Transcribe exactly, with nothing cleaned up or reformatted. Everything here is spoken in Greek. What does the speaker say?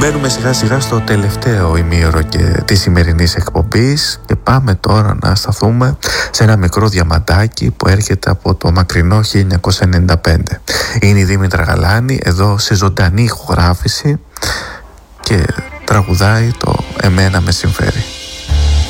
Μπαίνουμε σιγά σιγά στο τελευταίο ημίωρο και της σημερινής εκπομπής και πάμε τώρα να σταθούμε σε ένα μικρό διαμαντάκι που έρχεται από το μακρινό χίλια εννιακόσια ενενήντα πέντε. Είναι η Δήμητρα Γαλάνη εδώ σε ζωντανή ηχογράφηση και τραγουδάει το «Εμένα με συμφέρει».